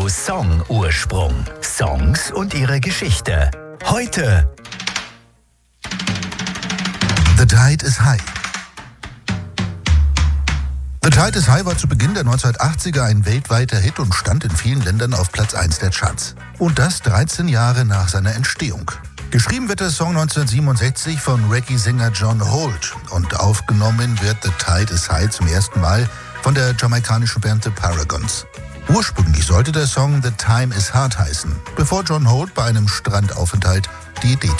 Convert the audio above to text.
Radio Song Ursprung. Songs und ihre Geschichte. Heute The Tide is High. The Tide is High war zu Beginn der 1980er ein weltweiter Hit und stand in vielen Ländern auf Platz 1 der Charts. Und das 13 Jahre nach seiner Entstehung. Geschrieben wird der Song 1967 von Reggae-Sänger John Holt und aufgenommen wird The Tide is High zum ersten Mal von der jamaikanischen Band The Paragons. Ursprünglich sollte der Song The Time is Hard heißen, bevor John Holt bei einem Strandaufenthalt die Idee